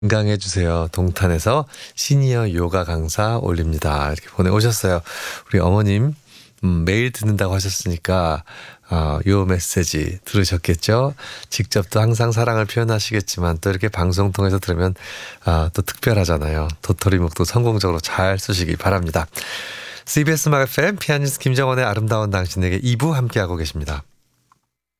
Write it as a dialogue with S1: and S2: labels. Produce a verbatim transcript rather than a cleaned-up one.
S1: 건강해 주세요. 동탄에서 시니어 요가 강사 올립니다. 이렇게 보내오셨어요. 우리 어머님 음, 매일 듣는다고 하셨으니까 어, 요 메시지 들으셨겠죠? 직접 또 항상 사랑을 표현하시겠지만 또 이렇게 방송 통해서 들으면 아, 또 특별하잖아요. 도토리묵도 성공적으로 잘 쓰시기 바랍니다. 씨비에스 음악 에프엠 피아니스트 김정원의 아름다운 당신에게 이 부 함께하고 계십니다.